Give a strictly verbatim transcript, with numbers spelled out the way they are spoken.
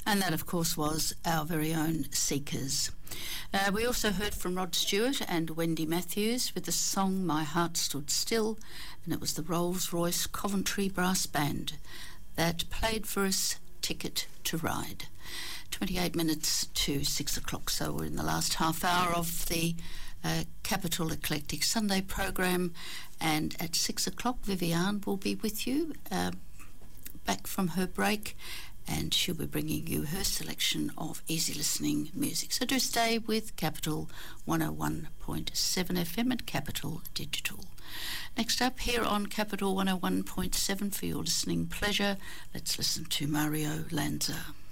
And that, of course, was our very own Seekers. Uh, we also heard from Rod Stewart and Wendy Matthews with the song My Heart Stood Still, and it was the Rolls-Royce Coventry Brass Band that played for us Ticket to Ride. twenty-eight minutes to six o'clock, so we're in the last half hour of the uh, Capital Eclectic Sunday program, and at six o'clock Viviane will be with you, uh, back from her break, and she'll be bringing you her selection of easy listening music. So do stay with Capital one oh one point seven F M and Capital Digital. Next up here on Capital one oh one point seven for your listening pleasure, let's listen to Mario Lanza.